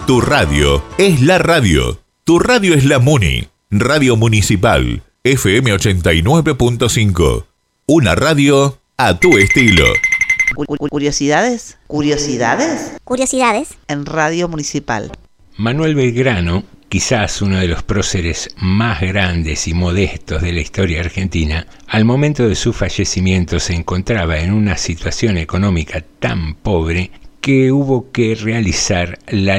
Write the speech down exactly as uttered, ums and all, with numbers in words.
Tu radio es la radio. Tu radio es la Muni. Radio Municipal. F M ochenta y nueve punto cinco. Una radio a tu estilo. Curiosidades, curiosidades, curiosidades en Radio Municipal. Manuel Belgrano, quizás uno de los próceres más grandes y modestos de la historia argentina, al momento de su fallecimiento se encontraba en una situación económica tan pobre que hubo que realizar la